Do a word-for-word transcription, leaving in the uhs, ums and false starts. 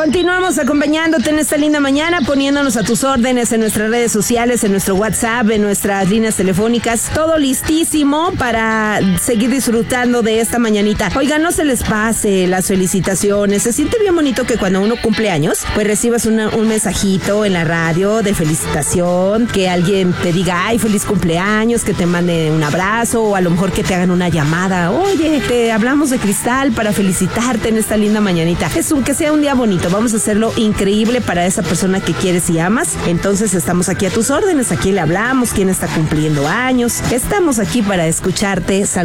Continuamos acompañándote en esta linda mañana, poniéndonos a tus órdenes en nuestras redes sociales, en nuestro WhatsApp, en nuestras líneas telefónicas. Todo listísimo para seguir disfrutando de esta mañanita. Oigan, no se les pase las felicitaciones. Se siente bien bonito que cuando uno cumple años, pues recibas una, un mensajito en la radio de felicitación, que alguien te diga, ay, feliz cumpleaños, que te mande un abrazo, o a lo mejor que te hagan una llamada. Oye, te hablamos de Cristal para felicitarte en esta linda mañanita. Es un, que sea un día bonito. Vamos a hacerlo increíble para esa persona que quieres y amas. Entonces estamos aquí a tus órdenes. Aquí le hablamos, quién está cumpliendo años. Estamos aquí para escucharte.